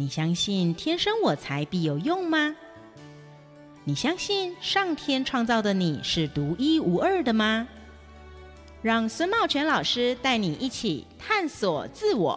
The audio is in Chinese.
你相信天生我材必有用吗？你相信上天创造的你是独一无二的吗？让孙茂全老师带你一起探索自我，